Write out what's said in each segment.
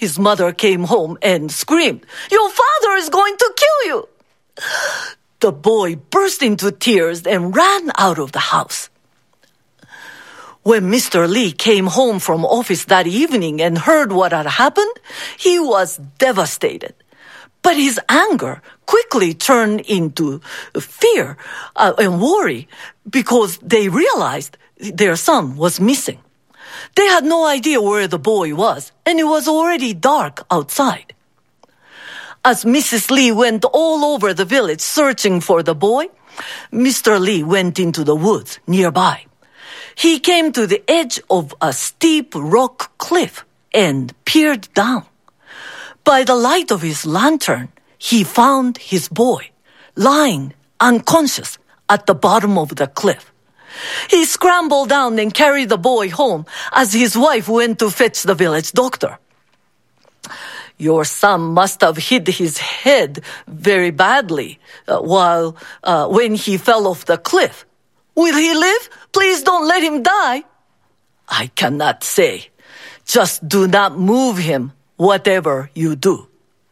his mother came home and screamed, "Your father is going to kill you!" The boy burst into tears and ran out of the house. When Mr. Lee came home from office that evening and heard what had happened, he was devastated. But his anger quickly turned into fear and worry because they realized their son was missing. They had no idea where the boy was, and it was already dark outside. As Mrs. Lee went all over the village searching for the boy, Mr. Lee went into the woods nearby. He came to the edge of a steep rock cliff and peered down. By the light of his lantern, he found his boy lying unconscious at the bottom of the cliff. He scrambled down and carried the boy home as his wife went to fetch the village doctor. "Your son must have hit his head very badly when he fell off the cliff. Will he live? Please don't let him die." "I cannot say. Just do not move him, whatever you do."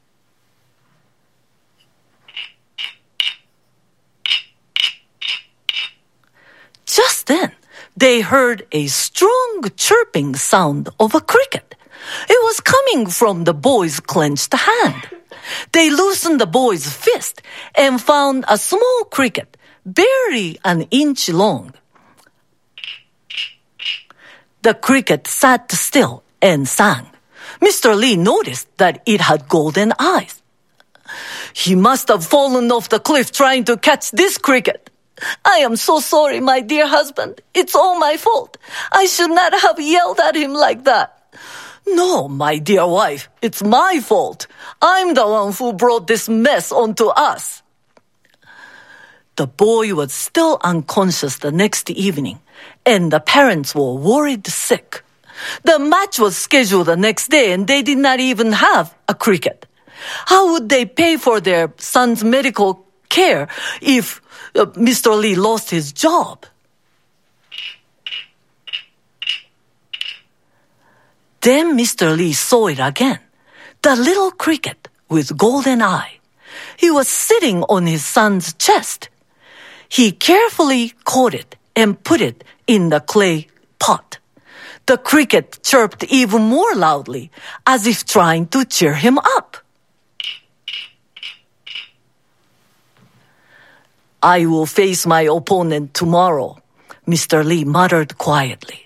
Just then, they heard a strong chirping sound of a cricket. It was coming from the boy's clenched hand. They loosened the boy's fist and found a small cricket, barely an inch long. The cricket sat still and sang. Mr. Lee noticed that it had golden eyes. "He must have fallen off the cliff trying to catch this cricket. I am so sorry, my dear husband. It's all my fault. I should not have yelled at him like that." "No, my dear wife, it's my fault. I'm the one who brought this mess onto us." The boy was still unconscious the next evening, and the parents were worried sick. The match was scheduled the next day, and they did not even have a cricket. How would they pay for their son's medical care if Mr. Lee lost his job? Then Mr. Lee saw it again, the little cricket with golden eye. He was sitting on his son's chest. He carefully caught it and put it in the clay pot. The cricket chirped even more loudly, as if trying to cheer him up. "I will face my opponent tomorrow," Mr. Lee muttered quietly.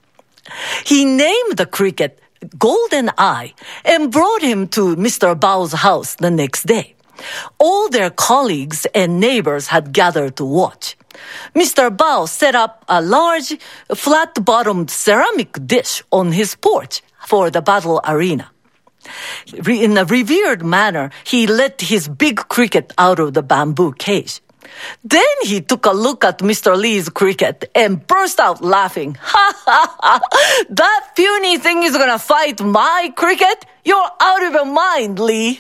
He named the cricket Golden Eye and brought him to Mr. Bao's house the next day. All their colleagues and neighbors had gathered to watch. Mr. Bao set up a large, flat-bottomed ceramic dish on his porch for the battle arena. In a revered manner, he let his big cricket out of the bamboo cage. Then he took a look at Mr. Lee's cricket and burst out laughing. "Ha ha ha! That puny thing is gonna fight my cricket? You're out of your mind, Lee!"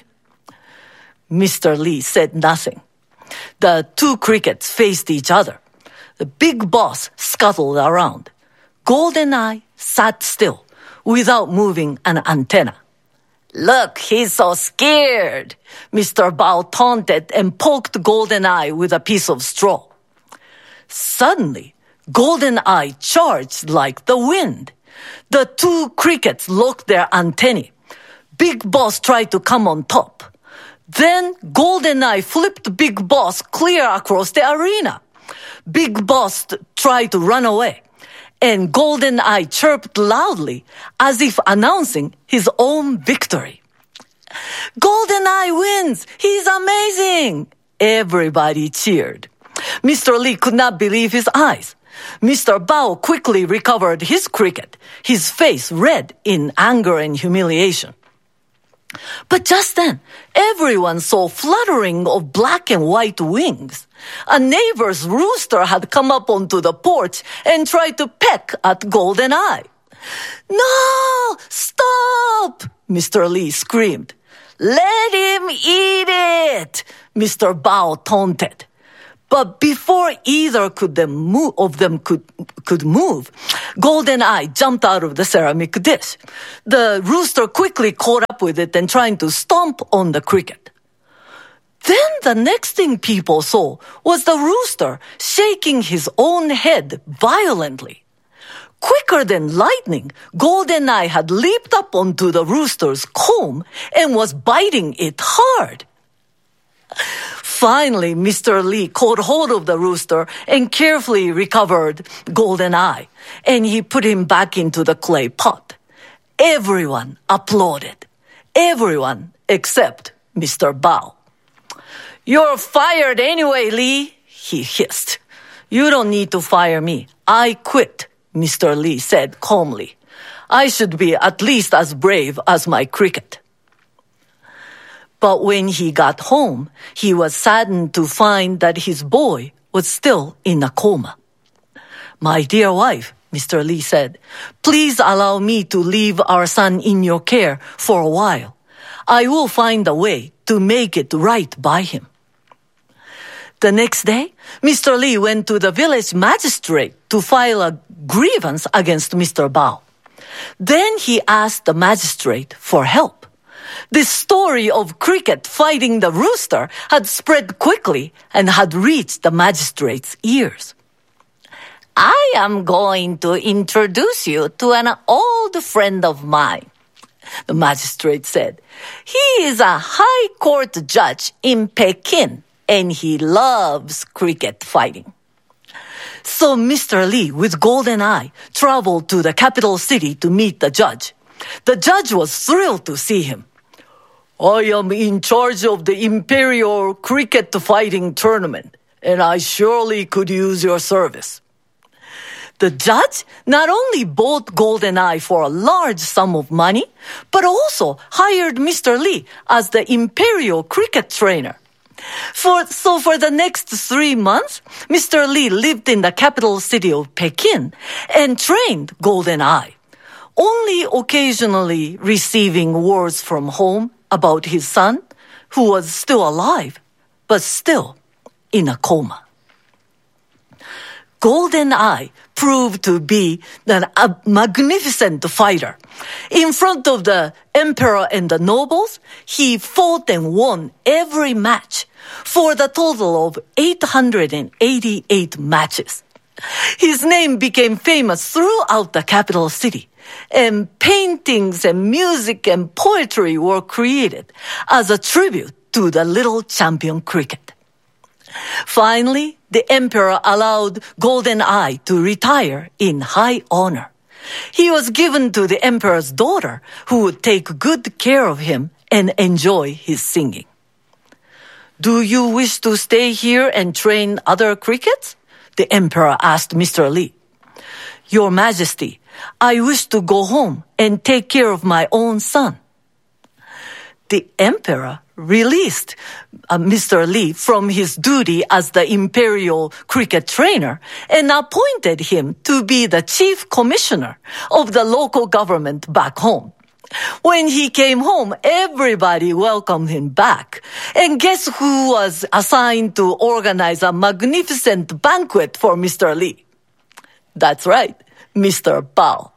Mr. Lee said nothing. The two crickets faced each other. The big boss scuttled around. Goldeneye sat still, without moving an antenna. "Look, he's so scared," Mr. Bao taunted and poked Goldeneye with a piece of straw. Suddenly, Goldeneye charged like the wind. The two crickets locked their antennae. Big Boss tried to come on top. Then Goldeneye flipped Big Boss clear across the arena. Big Boss tried to run away, and Goldeneye chirped loudly as if announcing his own victory. "Goldeneye wins! He's amazing!" Everybody cheered. Mr. Lee could not believe his eyes. Mr. Bao quickly recovered his cricket, his face red in anger and humiliation. But just then, everyone saw fluttering of black and white wings. A neighbor's rooster had come up onto the porch and tried to peck at Goldeneye. "No! Stop!" Mr. Lee screamed. "Let him eat it!" Mr. Bao taunted. But before either of them could move, GoldenEye jumped out of the ceramic dish. The rooster quickly caught up with it and trying to stomp on the cricket. Then the next thing people saw was the rooster shaking his own head violently. Quicker than lightning, GoldenEye had leaped up onto the rooster's comb and was biting it hard. Finally, Mr. Lee caught hold of the rooster and carefully recovered GoldenEye, and he put him back into the clay pot. Everyone applauded. Everyone except Mr. Bao. "You're fired anyway, Lee," he hissed. "You don't need to fire me. I quit," Mr. Lee said calmly. "I should be at least as brave as my cricket." But when he got home, he was saddened to find that his boy was still in a coma. "My dear wife," Mr. Lee said, "please allow me to leave our son in your care for a while. I will find a way to make it right by him." The next day, Mr. Lee went to the village magistrate to file a grievance against Mr. Bao. Then he asked the magistrate for help. This story of cricket fighting the rooster had spread quickly and had reached the magistrate's ears. "I am going to introduce you to an old friend of mine," the magistrate said. "He is a high court judge in Peking, and he loves cricket fighting." So Mr. Lee, with GoldenEye, traveled to the capital city to meet the judge. The judge was thrilled to see him. "I am in charge of the Imperial Cricket Fighting Tournament, and I surely could use your service." The judge not only bought GoldenEye for a large sum of money, but also hired Mr. Lee as the Imperial Cricket trainer. So for the next 3 months, Mr. Lee lived in the capital city of Peking and trained GoldenEye, only occasionally receiving words from home about his son, who was still alive, but still in a coma. GoldenEye proved to be a magnificent fighter. In front of the emperor and the nobles, he fought and won every match for the total of 888 matches. His name became famous throughout the capital city, and paintings and music and poetry were created as a tribute to the little champion cricket. Finally, the emperor allowed GoldenEye to retire in high honor. He was given to the emperor's daughter, who would take good care of him and enjoy his singing. "Do you wish to stay here and train other crickets?" the emperor asked Mr. Lee. "Your Majesty, I wish to go home and take care of my own son." The emperor released Mr. Lee from his duty as the imperial cricket trainer and appointed him to be the chief commissioner of the local government back home. When he came home, everybody welcomed him back. And guess who was assigned to organize a magnificent banquet for Mr. Lee? That's right, Mr. Bao.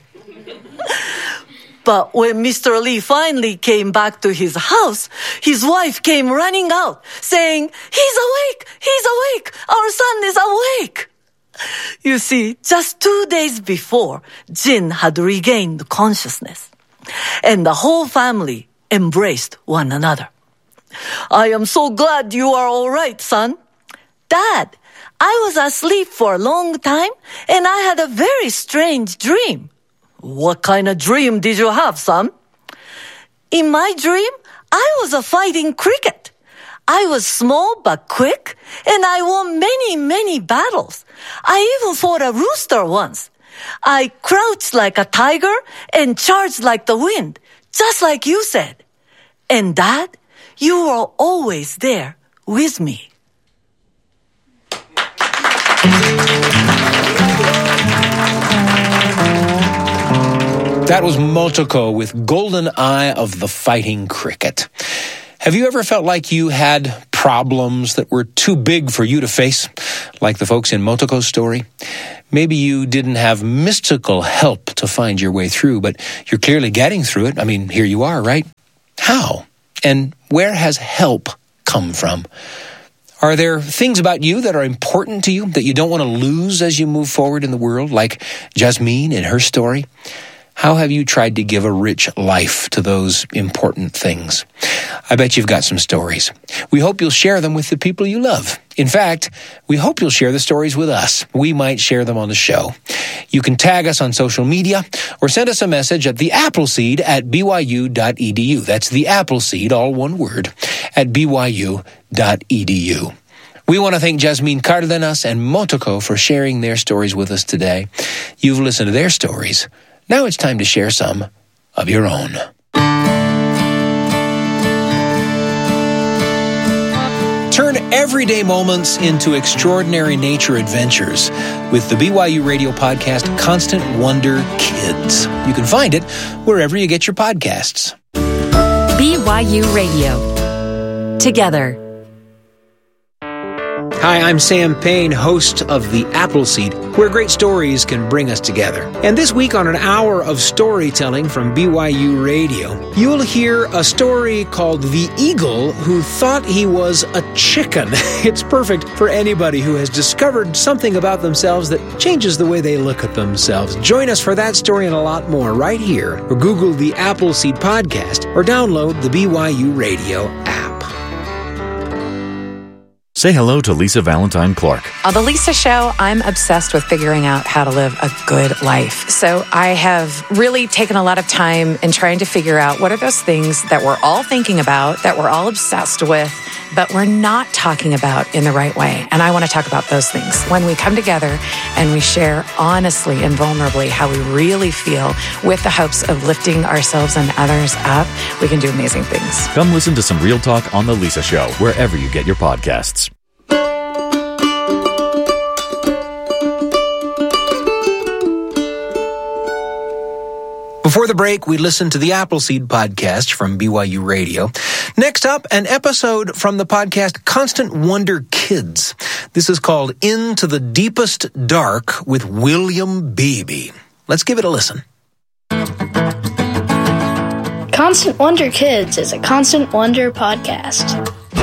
But when Mr. Lee finally came back to his house, his wife came running out, saying, "He's awake! He's awake! Our son is awake!" You see, just 2 days before, Jin had regained consciousness, and the whole family embraced one another. "I am so glad you are all right, son." "Dad, I was asleep for a long time, and I had a very strange dream." "What kind of dream did you have, son?" "In my dream, I was fighting cricket. I was small but quick, and I won many, many battles. I even fought a rooster once. I crouched like a tiger and charged like the wind, just like you said. And Dad, you were always there with me." That was Motoko with GoldenEye of the Fighting Cricket. Have you ever felt like you had problems that were too big for you to face, like the folks in Motoko's story. Maybe you didn't have mystical help to find your way through, but you're clearly getting through it. I mean, here you are, right? How? And where has help come from? Are there things about you that are important to you that you don't want to lose as you move forward in the world, like Jasmine in her story? How have you tried to give a rich life to those important things? I bet you've got some stories. We hope you'll share them with the people you love. In fact, we hope you'll share the stories with us. We might share them on the show. You can tag us on social media or send us a message at theappleseed@byu.edu. That's the Appleseed, all one word, at byu.edu. We want to thank Jasmine Cardenas and Motoko for sharing their stories with us today. You've listened to their stories. Now it's time to share some of your own. Turn everyday moments into extraordinary nature adventures with the BYU radio podcast, Constant Wonder Kids. You can find it wherever you get your podcasts. BYU Radio. Together. Hi, I'm Sam Payne, host of The Appleseed, where great stories can bring us together. And this week on an hour of storytelling from BYU Radio, you'll hear a story called The Eagle Who Thought He Was a Chicken. It's perfect for anybody who has discovered something about themselves that changes the way they look at themselves. Join us for that story and a lot more right here, or Google The Appleseed Podcast, or download the BYU Radio app. Say hello to Lisa Valentine Clark. On The Lisa Show, I'm obsessed with figuring out how to live a good life. So I have really taken a lot of time in trying to figure out what are those things that we're all thinking about, that we're all obsessed with, but we're not talking about in the right way. And I want to talk about those things. When we come together and we share honestly and vulnerably how we really feel with the hopes of lifting ourselves and others up, we can do amazing things. Come listen to some real talk on The Lisa Show, wherever you get your podcasts. Before the break, we listened to the Appleseed podcast from BYU Radio. Next up, an episode from the podcast Constant Wonder Kids. This is called Into the Deepest Dark with William Beebe. Let's give it a listen. Constant Wonder Kids is a Constant Wonder podcast.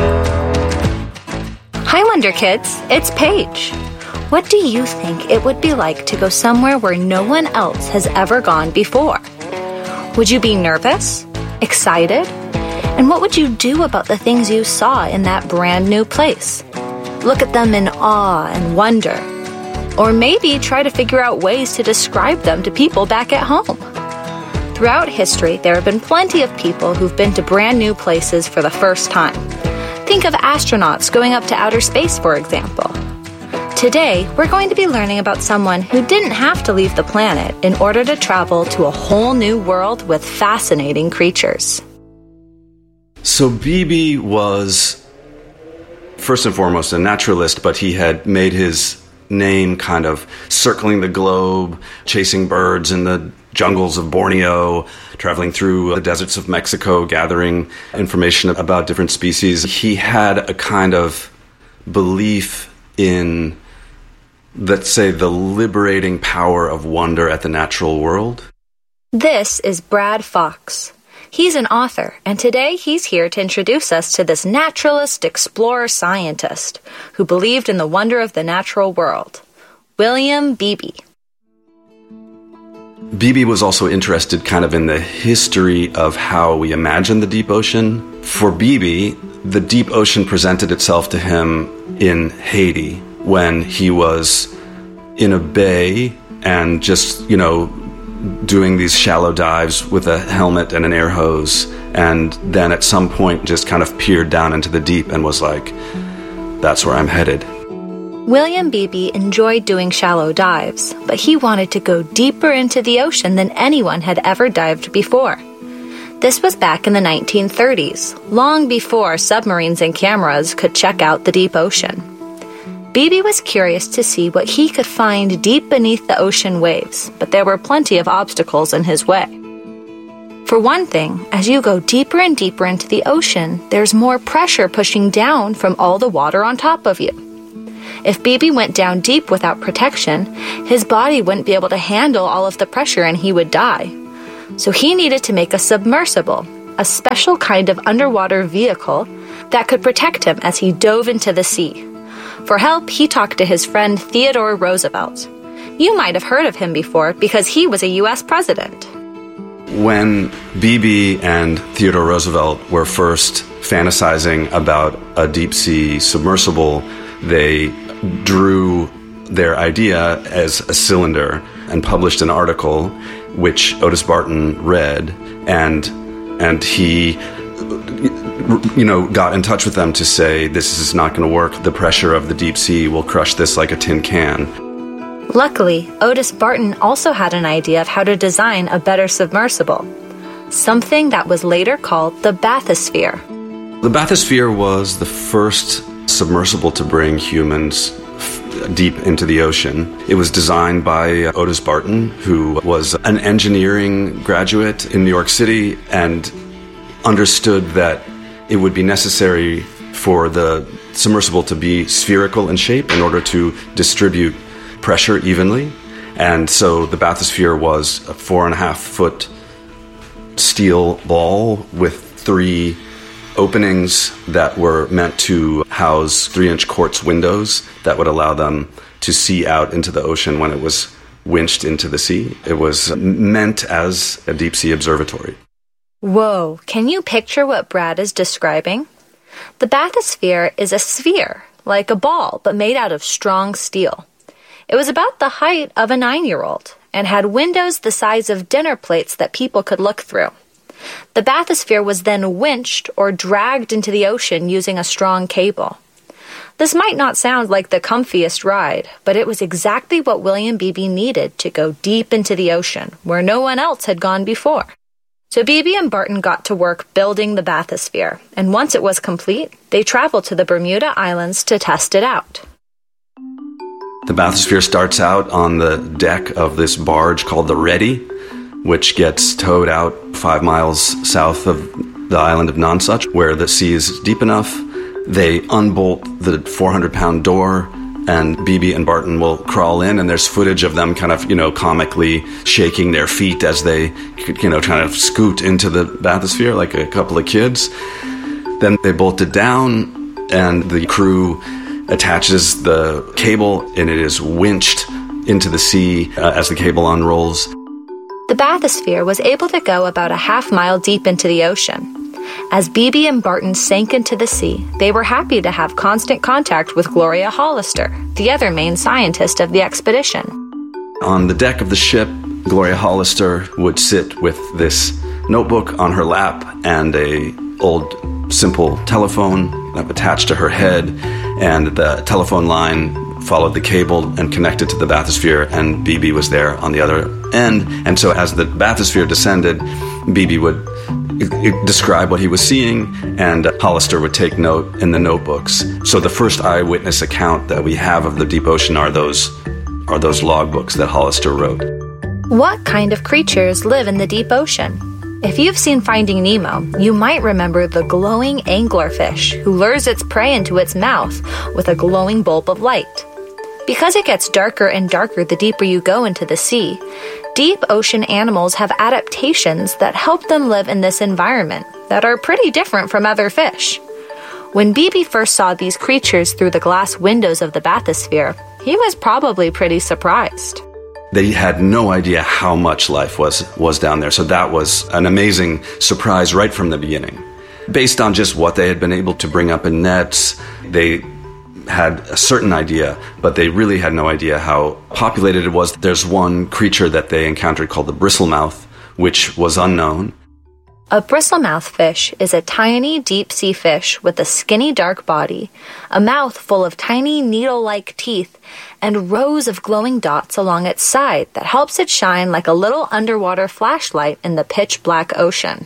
Hi, Wonder Kids. It's Paige. What do you think it would be like to go somewhere where no one else has ever gone before? Would you be nervous? Excited? And what would you do about the things you saw in that brand new place? Look at them in awe and wonder. Or maybe try to figure out ways to describe them to people back at home. Throughout history, there have been plenty of people who've been to brand new places for the first time. Think of astronauts going up to outer space, for example. Today, we're going to be learning about someone who didn't have to leave the planet in order to travel to a whole new world with fascinating creatures. So Beebe was, first and foremost, a naturalist, but he had made his name kind of circling the globe, chasing birds in the jungles of Borneo, traveling through the deserts of Mexico, gathering information about different species. He had a kind of belief in, let's say, the liberating power of wonder at the natural world. This is Brad Fox. He's an author, and today he's here to introduce us to this naturalist, explorer, scientist who believed in the wonder of the natural world, William Beebe. Beebe was also interested kind of in the history of how we imagine the deep ocean. For Beebe, the deep ocean presented itself to him in Haiti when he was in a bay and just, doing these shallow dives with a helmet and an air hose, and then at some point just kind of peered down into the deep and was like, that's where I'm headed. William Beebe enjoyed doing shallow dives, but he wanted to go deeper into the ocean than anyone had ever dived before. This was back in the 1930s, long before submarines and cameras could check out the deep ocean. Beebe was curious to see what he could find deep beneath the ocean waves, but there were plenty of obstacles in his way. For one thing, as you go deeper and deeper into the ocean, there's more pressure pushing down from all the water on top of you. If Bibi went down deep without protection, his body wouldn't be able to handle all of the pressure and he would die. So he needed to make a submersible, a special kind of underwater vehicle that could protect him as he dove into the sea. For help, he talked to his friend Theodore Roosevelt. You might have heard of him before because he was a U.S. president. When Bibi and Theodore Roosevelt were first fantasizing about a deep-sea submersible, they drew their idea as a cylinder and published an article which Otis Barton read, and he got in touch with them to say, this is not going to work. The pressure of the deep sea will crush this like a tin can. Luckily, Otis Barton also had an idea of how to design a better submersible, something that was later called the bathysphere. The bathysphere was the first submersible to bring humans deep into the ocean. It was designed by Otis Barton, who was an engineering graduate in New York City and understood that it would be necessary for the submersible to be spherical in shape in order to distribute pressure evenly. And so the bathysphere was a 4.5-foot steel ball with 3 openings that were meant to house 3-inch quartz windows that would allow them to see out into the ocean when it was winched into the sea. It was meant as a deep-sea observatory. Whoa, can you picture what Brad is describing? The bathysphere is a sphere, like a ball, but made out of strong steel. It was about the height of a 9-year-old and had windows the size of dinner plates that people could look through. The bathysphere was then winched or dragged into the ocean using a strong cable. This might not sound like the comfiest ride, but it was exactly what William Beebe needed to go deep into the ocean, where no one else had gone before. So Beebe and Barton got to work building the bathysphere, and once it was complete, they traveled to the Bermuda Islands to test it out. The bathysphere starts out on the deck of this barge called the Ready, which gets towed out 5 miles south of the island of Nonsuch, where the sea is deep enough. They unbolt the 400-pound door, and Beebe and Barton will crawl in, and there's footage of them kind of, comically shaking their feet as they, trying to scoot into the bathysphere like a couple of kids. Then they bolt it down, and the crew attaches the cable, and it is winched into the sea as the cable unrolls. The bathysphere was able to go about a half-mile deep into the ocean. As Beebe and Barton sank into the sea, they were happy to have constant contact with Gloria Hollister, the other main scientist of the expedition. On the deck of the ship, Gloria Hollister would sit with this notebook on her lap and a old simple telephone attached to her head, and the telephone line followed the cable and connected to the bathysphere, and Beebe was there on the other end. And so as the bathysphere descended, Beebe would describe what he was seeing, and Hollister would take note in the notebooks. So the first eyewitness account that we have of the deep ocean are those logbooks that Hollister wrote. What kind of creatures live in the deep ocean? If you've seen Finding Nemo, you might remember the glowing anglerfish who lures its prey into its mouth with a glowing bulb of light. Because it gets darker and darker the deeper you go into the sea, deep ocean animals have adaptations that help them live in this environment that are pretty different from other fish. When Beebe first saw these creatures through the glass windows of the bathysphere, he was probably pretty surprised. They had no idea how much life was down there, so that was an amazing surprise right from the beginning. Based on just what they had been able to bring up in nets, they had a certain idea, but they really had no idea how populated it was. There's one creature that they encountered called the bristlemouth, which was unknown. A bristlemouth fish is a tiny deep-sea fish with a skinny dark body, a mouth full of tiny needle-like teeth, and rows of glowing dots along its side that helps it shine like a little underwater flashlight in the pitch-black ocean.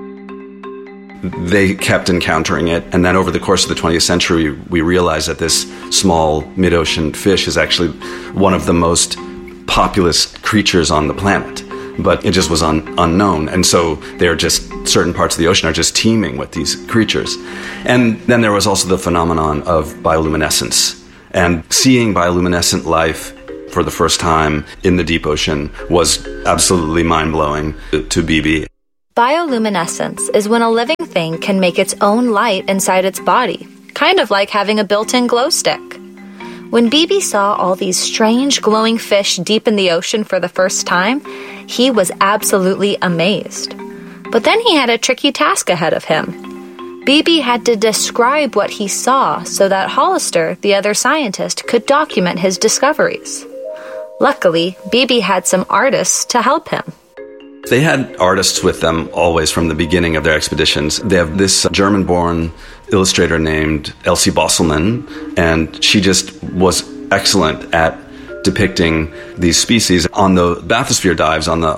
They kept encountering it, and then over the course of the 20th century, we realized that this small mid-ocean fish is actually one of the most populous creatures on the planet. but it just was unknown. And so they're just, certain parts of the ocean are just teeming with these creatures. And then there was also the phenomenon of bioluminescence. And seeing bioluminescent life for the first time in the deep ocean was absolutely mind-blowing to Beebe. Bioluminescence is when a living thing can make its own light inside its body, kind of like having a built-in glow stick. When Beebe saw all these strange glowing fish deep in the ocean for the first time, he was absolutely amazed. But then he had a tricky task ahead of him. Beebe had to describe what he saw so that Hollister, the other scientist, could document his discoveries. Luckily, Beebe had some artists to help him. They had artists with them always from the beginning of their expeditions. They have this German-born illustrator named Elsie Bosselmann, and she just was excellent at depicting these species. On the bathysphere dives, on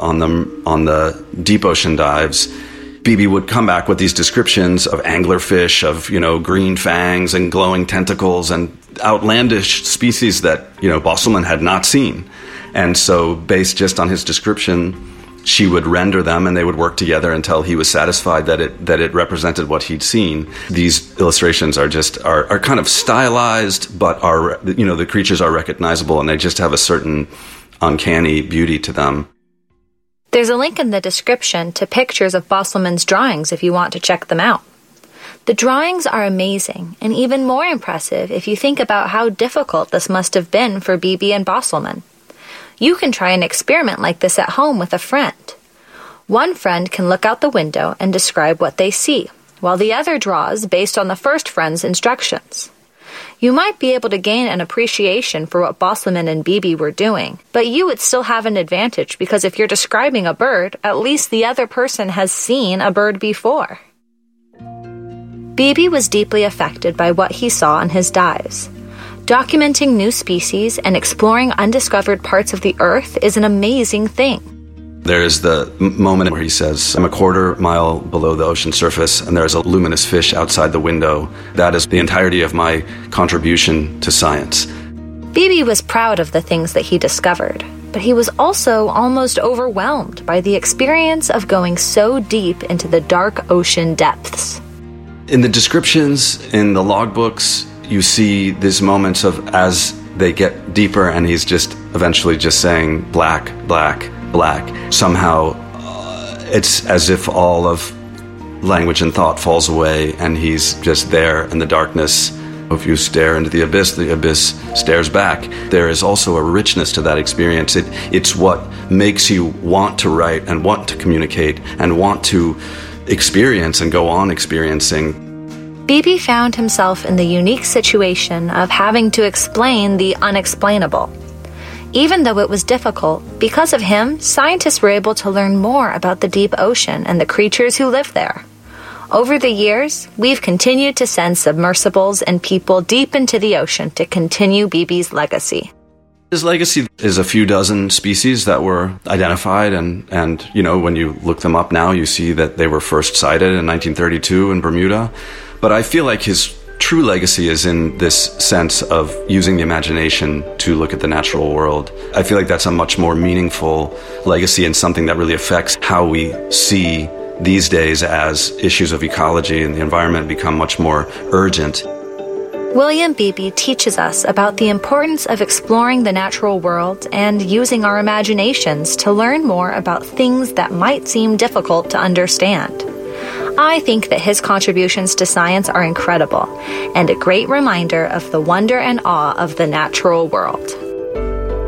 the deep ocean dives, Beebe would come back with these descriptions of anglerfish, of, green fangs and glowing tentacles and outlandish species that, Bosselmann had not seen. And so based just on his description, she would render them and they would work together until he was satisfied that it represented what he'd seen. These illustrations are kind of stylized, but the creatures are recognizable and they just have a certain uncanny beauty to them. There's a link in the description to pictures of Bosselmann's drawings if you want to check them out. The drawings are amazing, and even more impressive if you think about how difficult this must have been for Beebe and Bosselmann. You can try an experiment like this at home with a friend. One friend can look out the window and describe what they see, while the other draws based on the first friend's instructions. You might be able to gain an appreciation for what Bosselmann and Beebe were doing, but you would still have an advantage because if you're describing a bird, at least the other person has seen a bird before. Beebe was deeply affected by what he saw on his dives. Documenting new species and exploring undiscovered parts of the earth is an amazing thing. There is the moment where he says, I'm a quarter mile below the ocean surface and there's a luminous fish outside the window. That is the entirety of my contribution to science. Beebe was proud of the things that he discovered, but he was also almost overwhelmed by the experience of going so deep into the dark ocean depths. In the descriptions, in the logbooks, you see these moments of as they get deeper and he's just eventually just saying black, black, black. Somehow it's as if all of language and thought falls away and he's just there in the darkness. If you stare into the abyss stares back. There is also a richness to that experience. It's what makes you want to write and want to communicate and want to experience and go on experiencing. Beebe found himself in the unique situation of having to explain the unexplainable. Even though it was difficult, because of him, scientists were able to learn more about the deep ocean and the creatures who live there. Over the years, we've continued to send submersibles and people deep into the ocean to continue Beebe's legacy. His legacy is a few dozen species that were identified, and when you look them up now, you see that they were first sighted in 1932 in Bermuda. But I feel like his true legacy is in this sense of using the imagination to look at the natural world. I feel like that's a much more meaningful legacy and something that really affects how we see these days as issues of ecology and the environment become much more urgent. William Beebe teaches us about the importance of exploring the natural world and using our imaginations to learn more about things that might seem difficult to understand. I think that his contributions to science are incredible and a great reminder of the wonder and awe of the natural world.